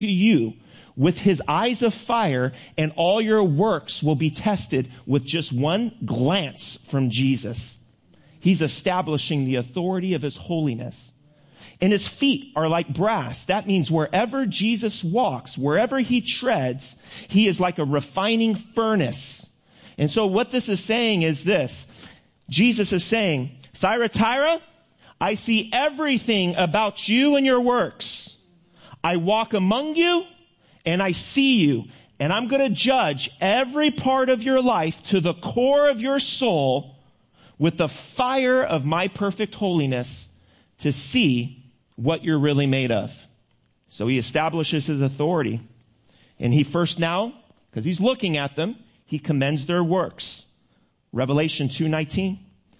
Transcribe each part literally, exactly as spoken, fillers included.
you with his eyes of fire, and all your works will be tested with just one glance from Jesus. He's establishing the authority of his holiness. And his feet are like brass. That means wherever Jesus walks, wherever he treads, he is like a refining furnace. And so what this is saying is this. Jesus is saying, Thyatira, I see everything about you and your works. I walk among you and I see you. And I'm going to judge every part of your life to the core of your soul with the fire of my perfect holiness to see what you're really made of. So he establishes his authority. And he first now, because he's looking at them, he commends their works. Revelation two nineteen.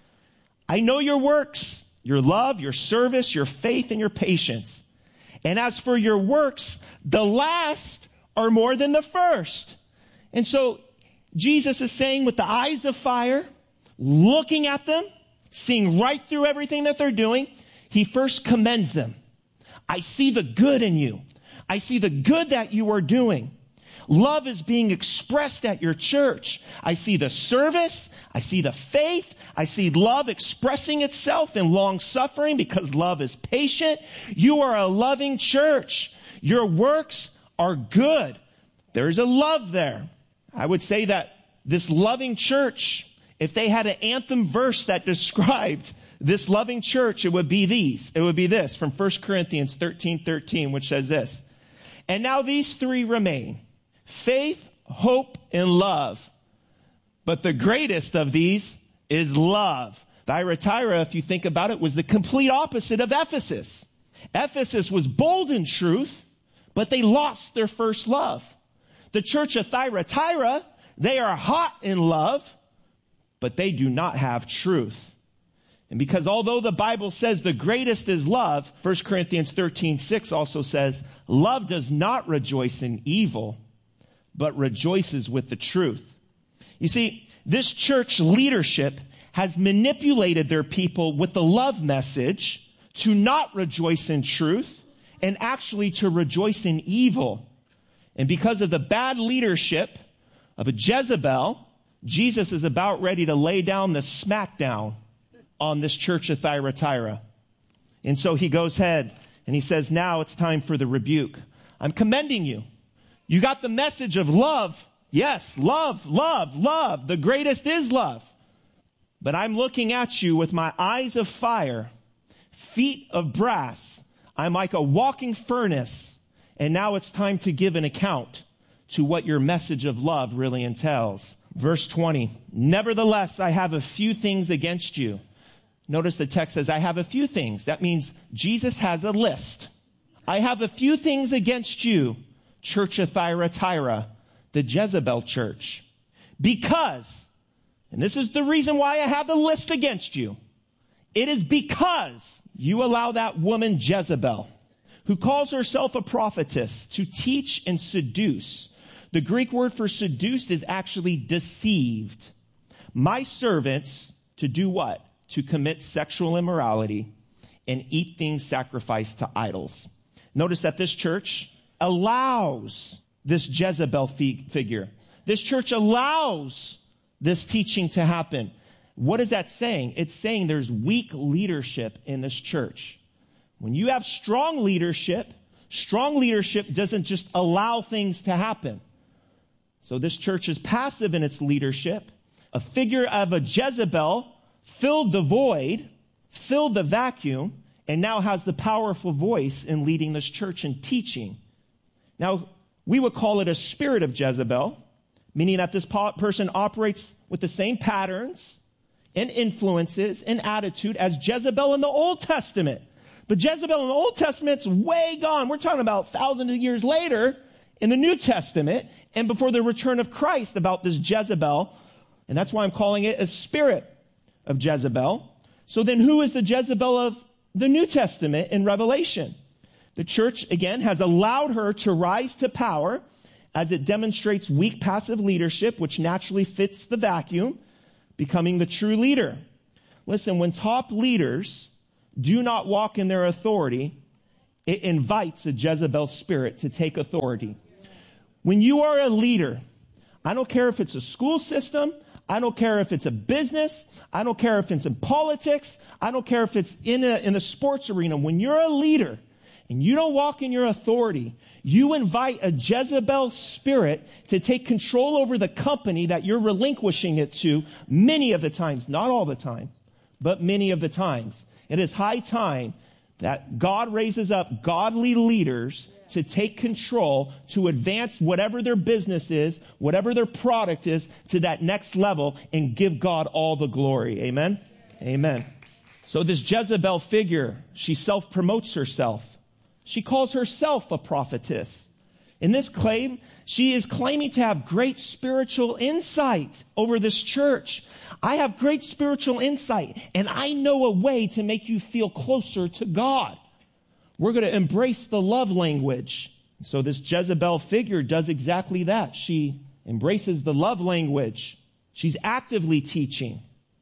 I know your works, your love, your service, your faith, and your patience. And as for your works, the last are more than the first. And so Jesus is saying with the eyes of fire, looking at them, seeing right through everything that they're doing, he first commends them. I see the good in you. I see the good that you are doing. Love is being expressed at your church. I see the service. I see the faith. I see love expressing itself in long suffering because love is patient. You are a loving church. Your works are good. There's a love there. I would say that this loving church, if they had an anthem verse that described this loving church, it would be these. It would be this from First Corinthians thirteen thirteen, which says this. And now these three remain. Faith, hope, and love. But the greatest of these is love. Thyatira, if you think about it, was the complete opposite of Ephesus. Ephesus was bold in truth, but they lost their first love. The church of Thyatira, they are hot in love, but they do not have truth. And because although the Bible says the greatest is love, First Corinthians thirteen six also says, love does not rejoice in evil, but rejoices with the truth. You see, this church leadership has manipulated their people with the love message to not rejoice in truth and actually to rejoice in evil. And because of the bad leadership of a Jezebel, Jesus is about ready to lay down the smackdown on this church of Thyatira. And so he goes ahead and he says, now it's time for the rebuke. I'm commending you. You got the message of love. Yes, love, love, love. The greatest is love. But I'm looking at you with my eyes of fire, feet of brass. I'm like a walking furnace. And now it's time to give an account to what your message of love really entails. Verse twenty, nevertheless, I have a few things against you. Notice the text says, I have a few things. That means Jesus has a list. I have a few things against you, church of Thyatira, the Jezebel church. Because, and this is the reason why I have the list against you. It is because you allow that woman Jezebel, who calls herself a prophetess, to teach and seduce. The Greek word for seduced is actually deceived. My servants to do what? To commit sexual immorality and eat things sacrificed to idols. Notice that this church allows this Jezebel fi- figure. This church allows this teaching to happen. What is that saying? It's saying there's weak leadership in this church. When you have strong leadership, strong leadership doesn't just allow things to happen. So this church is passive in its leadership. A figure of a Jezebel filled the void, filled the vacuum, and now has the powerful voice in leading this church and teaching. Now, we would call it a spirit of Jezebel, meaning that this person operates with the same patterns and influences and attitude as Jezebel in the Old Testament. But Jezebel in the Old Testament's way gone. We're talking about thousands of years later in the New Testament and before the return of Christ about this Jezebel. And that's why I'm calling it a spirit of Jezebel. So then who is the Jezebel of the New Testament in Revelation? The church, again, has allowed her to rise to power as it demonstrates weak passive leadership, which naturally fits the vacuum, becoming the true leader. Listen, when top leaders do not walk in their authority, It invites a Jezebel spirit to take authority. When you are a leader, I don't care if it's a school system, I don't care if it's a business, I don't care if it's in politics, I don't care if it's in a, in a sports arena. When you're a leader and you don't walk in your authority, you invite a Jezebel spirit to take control over the company that you're relinquishing it to many of the times, not all the time, but many of the times. It is high time that God raises up godly leaders to take control, to advance whatever their business is, whatever their product is, to that next level and give God all the glory. Amen? Amen. So this Jezebel figure, she self-promotes herself. She calls herself a prophetess. In this claim, she is claiming to have great spiritual insight over this church. I have great spiritual insight, and I know a way to make you feel closer to God. We're going to embrace the love language. So this Jezebel figure does exactly that. She embraces the love language. She's actively teaching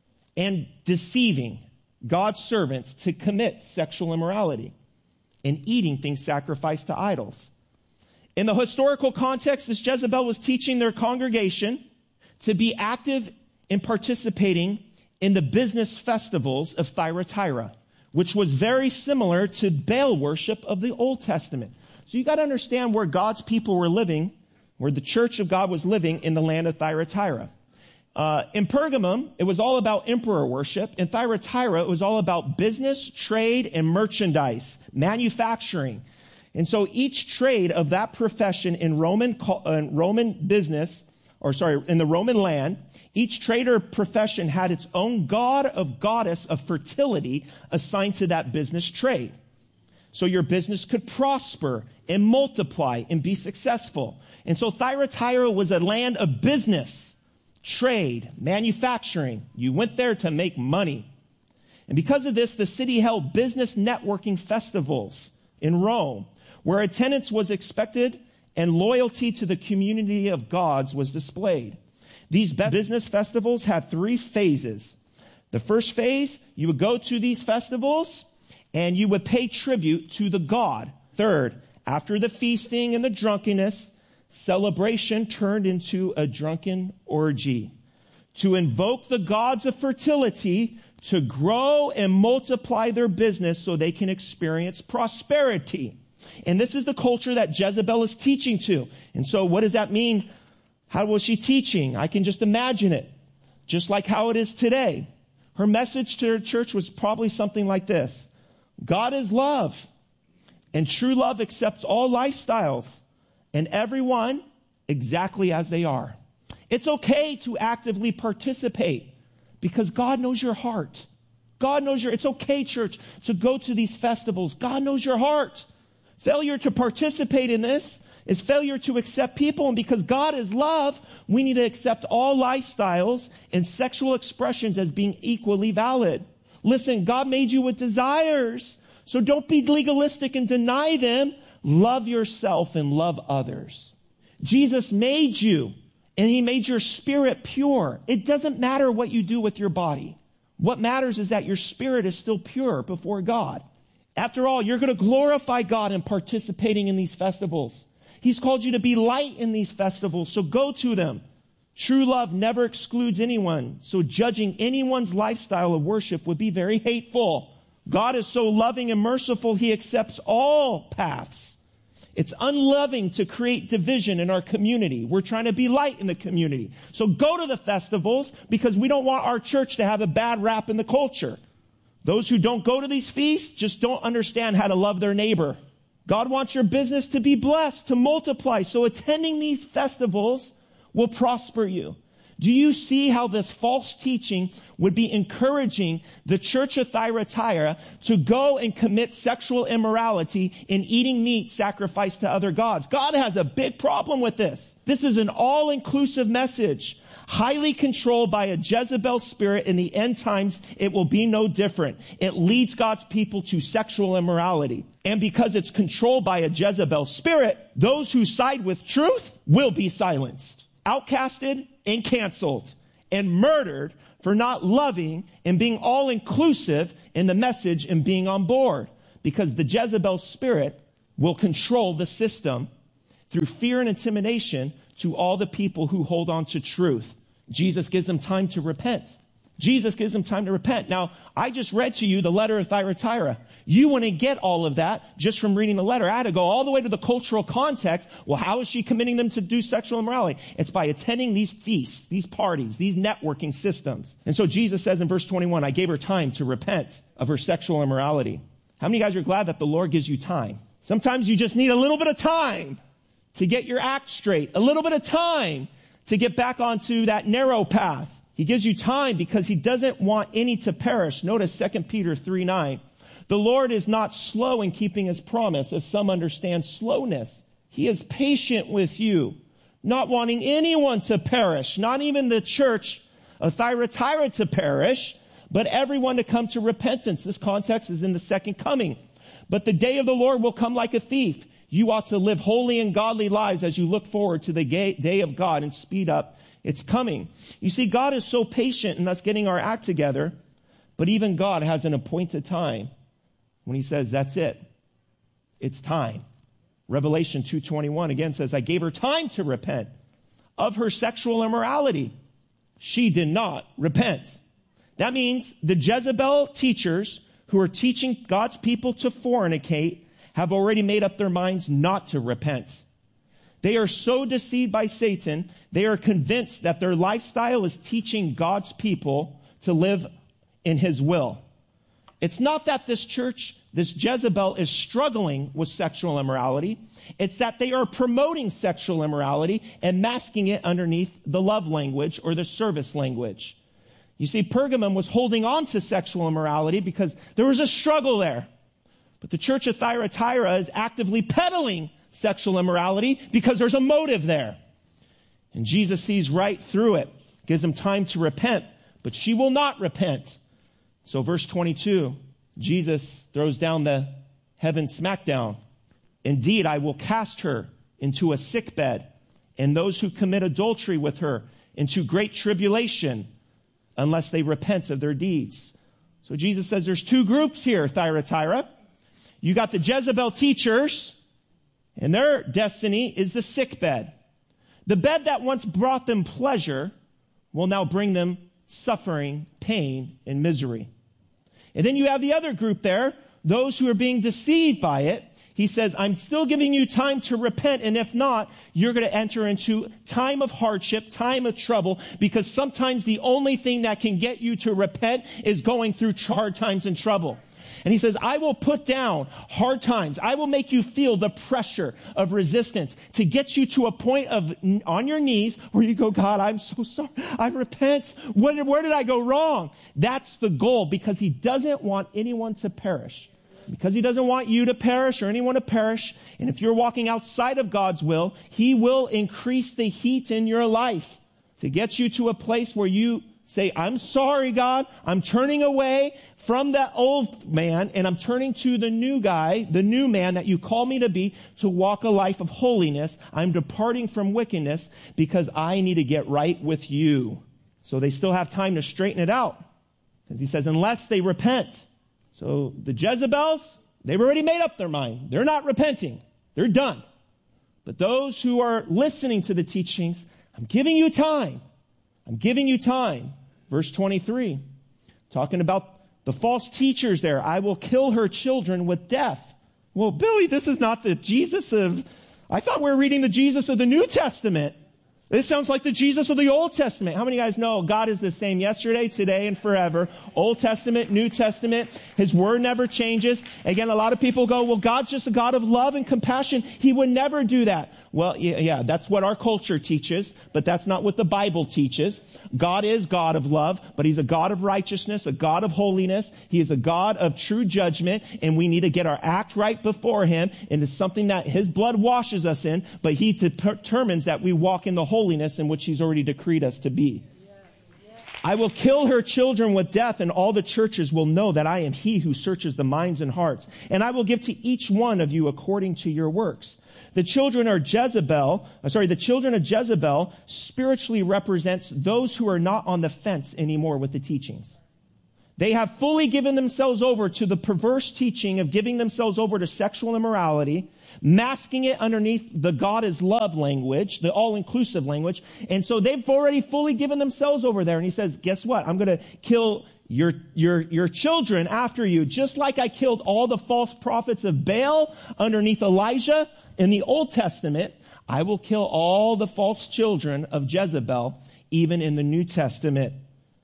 and deceiving God's servants to commit sexual immorality and eating things sacrificed to idols. In the historical context, this Jezebel was teaching their congregation to be active in participating in the business festivals of Thyatira, which was very similar to Baal worship of the Old Testament. So you got to understand where God's people were living, where the church of God was living in the land of Thyatira. Uh, in Pergamum, it was all about emperor worship. In Thyatira, it was all about business, trade, and merchandise, manufacturing. And so each trade of that profession in Roman, uh, Roman business, or sorry, in the Roman land, each trade or profession had its own god of goddess of fertility assigned to that business trade. So your business could prosper and multiply and be successful. And so Thyatira was a land of business, trade, manufacturing. You went there to make money. And because of this, the city held business networking festivals in Rome, where attendance was expected and loyalty to the community of gods was displayed. These business festivals had three phases. The first phase, you would go to these festivals and you would pay tribute to the god. Third, after the feasting and the drunkenness, celebration turned into a drunken orgy to invoke the gods of fertility to grow and multiply their business so they can experience prosperity. And this is the culture that Jezebel is teaching to. And so what does that mean? How was she teaching? I can just imagine it. Just like how it is today. Her message to her church was probably something like this. God is love. And true love accepts all lifestyles. And everyone exactly as they are. It's okay to actively participate because God knows your heart. God knows your, it's okay, church, to go to these festivals. God knows your heart. Failure to participate in this is failure to accept people. And because God is love, we need to accept all lifestyles and sexual expressions as being equally valid. Listen, God made you with desires. So don't be legalistic and deny them. Love yourself and love others. Jesus made you and he made your spirit pure. It doesn't matter what you do with your body. What matters is that your spirit is still pure before God. After all, you're going to glorify God in participating in these festivals. He's called you to be light in these festivals, so go to them. True love never excludes anyone, so judging anyone's lifestyle of worship would be very hateful. God is so loving and merciful, he accepts all paths. It's unloving to create division in our community. We're trying to be light in the community. So go to the festivals because we don't want our church to have a bad rap in the culture. Those who don't go to these feasts just don't understand how to love their neighbor. God wants your business to be blessed, to multiply. So attending these festivals will prosper you. Do you see how this false teaching would be encouraging the church of Thyatira to go and commit sexual immorality in eating meat sacrificed to other gods? God has a big problem with this. This is an all-inclusive message. Highly controlled by a Jezebel spirit in the end times, it will be no different. It leads God's people to sexual immorality. And because it's controlled by a Jezebel spirit, those who side with truth will be silenced, outcasted, and canceled, and murdered for not loving and being all-inclusive in the message and being on board. because the Jezebel spirit will control the system through fear and intimidation to all the people who hold on to truth. Jesus gives them time to repent. Jesus gives them time to repent. Now, I just read to you the letter of Thyatira. You wouldn't get all of that just from reading the letter. I had to go all the way to the cultural context. Well, how is she committing them to do sexual immorality? It's by attending these feasts, these parties, these networking systems. And so Jesus says in verse twenty-one, I gave her time to repent of her sexual immorality. How many guys are glad that the Lord gives you time? Sometimes you just need a little bit of time to get your act straight, a little bit of time to get back onto that narrow path. He gives you time because he doesn't want any to perish. Notice Second Peter three nine. The Lord is not slow in keeping his promise, as some understand slowness. He is patient with you, not wanting anyone to perish, not even the church of Thyatira to perish, but everyone to come to repentance. This context is in the second coming. But the day of the Lord will come like a thief. You ought to live holy and godly lives as you look forward to the day of God and speed up its coming. You see, God is so patient in us getting our act together, but even God has an appointed time when he says, that's it. It's time. Revelation two twenty-one again says, I gave her time to repent of her sexual immorality. She did not repent. That means the Jezebel teachers who are teaching God's people to fornicate have already made up their minds not to repent. They are so deceived by Satan, they are convinced that their lifestyle is teaching God's people to live in his will. It's not that this church, this Jezebel, is struggling with sexual immorality. It's that they are promoting sexual immorality and masking it underneath the love language or the service language. You see, Pergamum was holding on to sexual immorality because there was a struggle there. But the church of Thyatira is actively peddling sexual immorality because there's a motive there. And Jesus sees right through it, gives them time to repent, but she will not repent. So verse twenty-two, Jesus throws down the heaven smackdown. Indeed, I will cast her into a sickbed, and those who commit adultery with her into great tribulation, unless they repent of their deeds. So Jesus says there's two groups here, Thyatira. You got the Jezebel teachers, and their destiny is the sick bed. The bed that once brought them pleasure will now bring them suffering, pain, and misery. And then you have the other group there, those who are being deceived by it. He says, I'm still giving you time to repent, and if not, you're going to enter into time of hardship, time of trouble, because sometimes the only thing that can get you to repent is going through hard times and trouble. And he says, I will put down hard times. I will make you feel the pressure of resistance to get you to a point of on your knees where you go, God, I'm so sorry. I repent. Where, where did I go wrong? That's the goal, because he doesn't want anyone to perish. Because he doesn't want you to perish or anyone to perish. And if you're walking outside of God's will, he will increase the heat in your life to get you to a place where you say, I'm sorry, God. I'm turning away from that old man, and I'm turning to the new guy, the new man that you call me to be, to walk a life of holiness. I'm departing from wickedness because I need to get right with you. So they still have time to straighten it out. Because he says, unless they repent. So the Jezebels, they've already made up their mind. They're not repenting. They're done. But those who are listening to the teachings, I'm giving you time. I'm giving you time. Verse twenty-three, talking about the false teachers there. I will kill her children with death. Well, Billy, this is not the Jesus of, I thought we were reading the Jesus of the New Testament. This sounds like the Jesus of the Old Testament. How many of you guys know God is the same yesterday, today, and forever? Old Testament, New Testament. His word never changes. Again, a lot of people go, well, God's just a God of love and compassion. He would never do that. Well, yeah, yeah, that's what our culture teaches, but that's not what the Bible teaches. God is God of love, but he's a God of righteousness, a God of holiness. He is a God of true judgment, and we need to get our act right before him. And it's something that his blood washes us in, but he determines that we walk in the holiness in which he's already decreed us to be. I will kill her children with death, and all the churches will know that I am he who searches the minds and hearts. And I will give to each one of you according to your works. The children are Jezebel, sorry, the children of Jezebel spiritually represents those who are not on the fence anymore with the teachings. They have fully given themselves over to the perverse teaching of giving themselves over to sexual immorality, masking it underneath the God is love language, the all-inclusive language. And so they've already fully given themselves over there. And he says, guess what? I'm going to kill your, your, your children after you, just like I killed all the false prophets of Baal underneath Elijah in the Old Testament. I will kill all the false children of Jezebel, even in the New Testament,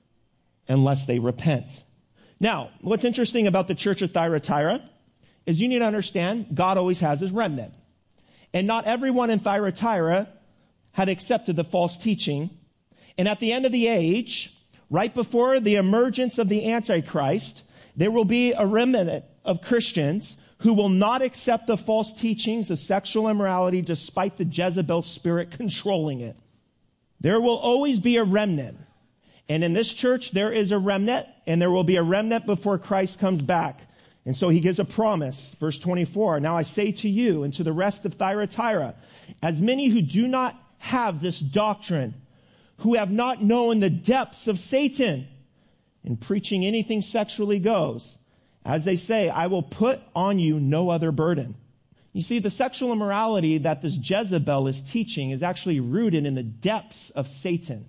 unless they repent. Now, what's interesting about the church of Thyatira is you need to understand God always has his remnant. And not everyone in Thyatira had accepted the false teaching. And at the end of the age, right before the emergence of the Antichrist, there will be a remnant of Christians who will not accept the false teachings of sexual immorality despite the Jezebel spirit controlling it. There will always be a remnant. And in this church, there is a remnant, and there will be a remnant before Christ comes back. And so he gives a promise, verse twenty-four. Now I say to you and to the rest of Thyatira, as many who do not have this doctrine, who have not known the depths of Satan, in preaching anything sexually goes, as they say, I will put on you no other burden. You see, the sexual immorality that this Jezebel is teaching is actually rooted in the depths of Satan.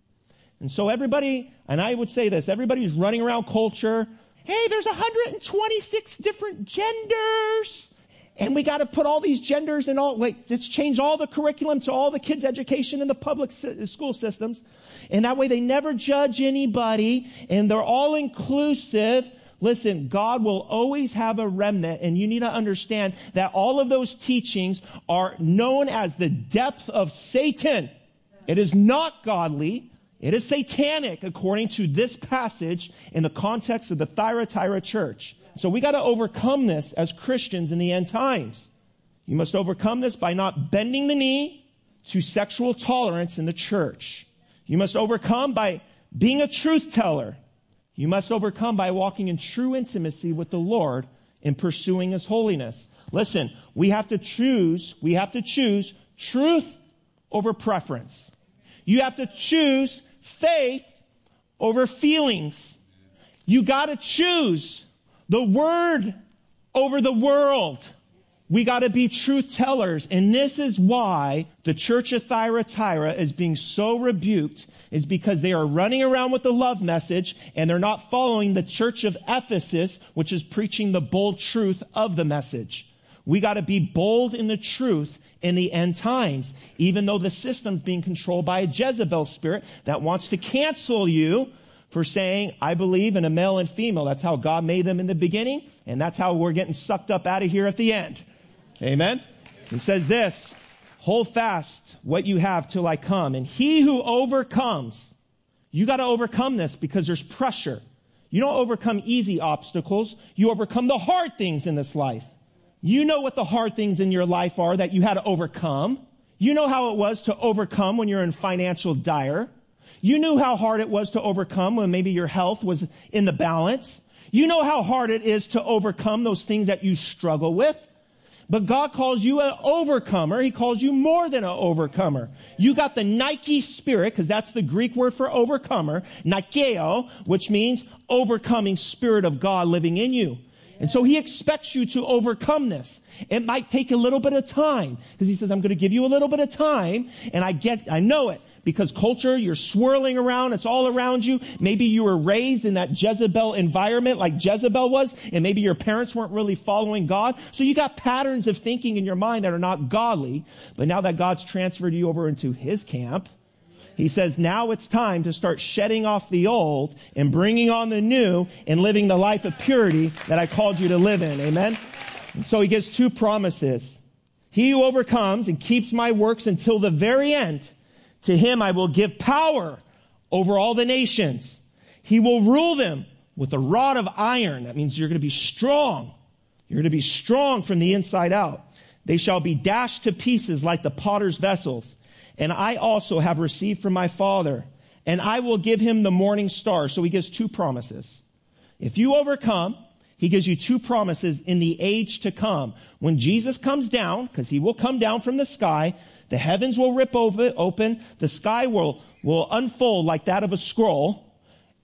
And so everybody, and I would say this, everybody's running around culture. Hey, there's one hundred twenty-six different genders. And we got to put all these genders in all, like, let's change all the curriculum to all the kids' education in the public si- school systems. And that way they never judge anybody. And they're all inclusive. Listen, God will always have a remnant. And you need to understand that all of those teachings are known as the depth of Satan. It is not godly. It is satanic, according to this passage in the context of the Thyatira church. So we got to overcome this as Christians in the end times. You must overcome this by not bending the knee to sexual tolerance in the church. You must overcome by being a truth teller. You must overcome by walking in true intimacy with the Lord and pursuing his holiness. Listen, we have to choose, we have to choose truth over preference. You have to choose faith over feelings. You got to choose the word over the world. We got to be truth tellers. And this is why the church of Thyatira is being so rebuked, is because they are running around with the love message and they're not following the church of Ephesus, which is preaching the bold truth of the message. We got to be bold in the truth in the end times, even though the system's being controlled by a Jezebel spirit that wants to cancel you for saying, I believe in a male and female. That's how God made them in the beginning, and that's how we're getting sucked up out of here at the end. Amen? He says this, hold fast what you have till I come. And he who overcomes, you got to overcome this because there's pressure. You don't overcome easy obstacles. You overcome the hard things in this life. You know what the hard things in your life are that you had to overcome. You know how it was to overcome when you're in financial dire. You knew how hard it was to overcome when maybe your health was in the balance. You know how hard it is to overcome those things that you struggle with. But God calls you an overcomer. He calls you more than an overcomer. You got the Nike spirit, because that's the Greek word for overcomer, Nikeo, which means overcoming spirit of God living in you. And so he expects you to overcome this. It might take a little bit of time, because he says, I'm going to give you a little bit of time. And I get, I know it, because culture, you're swirling around. It's all around you. Maybe you were raised in that Jezebel environment like Jezebel was, and maybe your parents weren't really following God. So you got patterns of thinking in your mind that are not godly. But now that God's transferred you over into his camp, he says, now it's time to start shedding off the old and bringing on the new and living the life of purity that I called you to live in. Amen? And so he gives two promises. He who overcomes and keeps my works until the very end, to him I will give power over all the nations. He will rule them with a rod of iron. That means you're going to be strong. You're going to be strong from the inside out. They shall be dashed to pieces like the potter's vessels. And I also have received from my Father, and I will give him the morning star. So he gives two promises. If you overcome, he gives you two promises in the age to come. When Jesus comes down, because he will come down from the sky, the heavens will rip open, the sky will, will unfold like that of a scroll,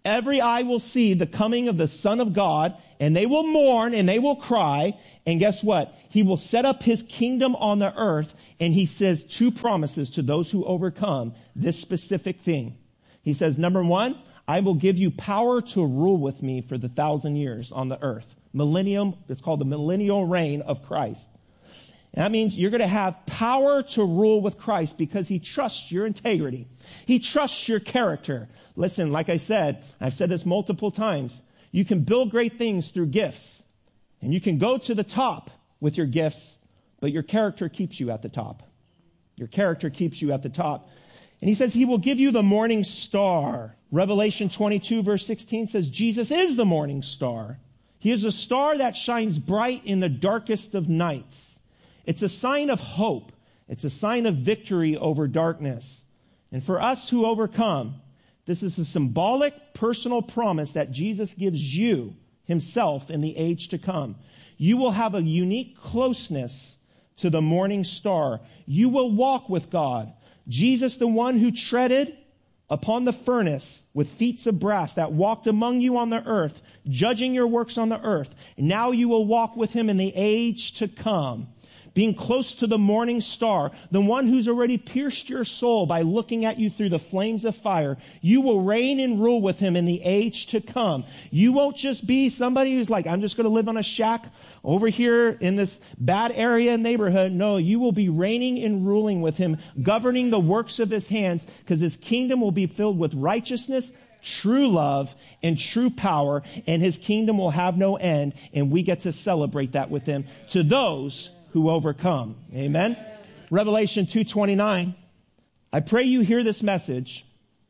Every eye will see the coming of the Son of God, and they will mourn and they will cry. And guess what? He will set up his kingdom on the earth. And he says two promises to those who overcome this specific thing. He says, number one, I will give you power to rule with me for the thousand years on the earth. Millennium, it's called the millennial reign of Christ. And that means you're going to have power to rule with Christ because he trusts your integrity. He trusts your character. Listen, like I said, I've said this multiple times. You can build great things through gifts. And you can go to the top with your gifts, but your character keeps you at the top. Your character keeps you at the top. And he says he will give you the morning star. Revelation twenty-two verse sixteen says Jesus is the morning star. He is a star that shines bright in the darkest of nights. It's a sign of hope. It's a sign of victory over darkness. And for us who overcome, this is a symbolic personal promise that Jesus gives you himself in the age to come. You will have a unique closeness to the morning star. You will walk with God. Jesus, the one who treaded upon the furnace with feet of brass, that walked among you on the earth, judging your works on the earth. Now you will walk with him in the age to come, being close to the morning star, the one who's already pierced your soul by looking at you through the flames of fire. You will reign and rule with him in the age to come. You won't just be somebody who's like, I'm just going to live on a shack over here in this bad area neighborhood. No, you will be reigning and ruling with him, governing the works of his hands, because his kingdom will be filled with righteousness, true love, and true power, and his kingdom will have no end, and we get to celebrate that with him to those who overcome. Amen. Revelation two twenty-nine. I pray you hear this message.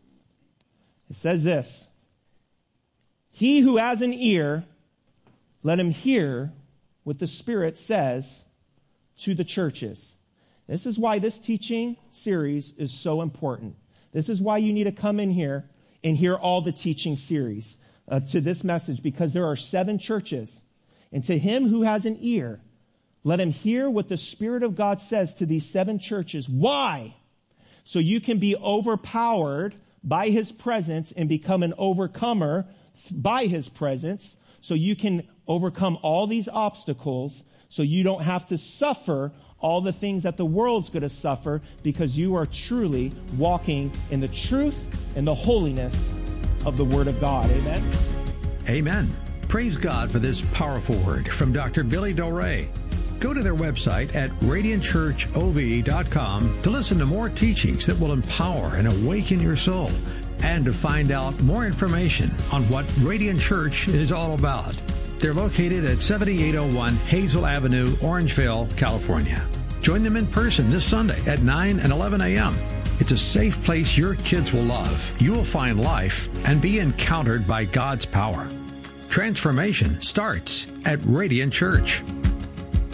It says this: he who has an ear, let him hear what the Spirit says to the churches. This is why this teaching series is so important. This is why you need to come in here and hear all the teaching series uh, to this message, because there are seven churches. And to him who has an ear, let him hear what the Spirit of God says to these seven churches. Why? So you can be overpowered by his presence and become an overcomer by his presence. So you can overcome all these obstacles. So you don't have to suffer all the things that the world's going to suffer, because you are truly walking in the truth and the holiness of the Word of God. Amen. Amen. Praise God for this powerful word from Doctor Billy Doré. Go to their website at radiant church o v dot com to listen to more teachings that will empower and awaken your soul, and to find out more information on what Radiant Church is all about. They're located at seventy-eight oh one Hazel Avenue, Orangeville, California. Join them in person this Sunday at nine and eleven a.m. It's a safe place your kids will love. You will find life and be encountered by God's power. Transformation starts at Radiant Church.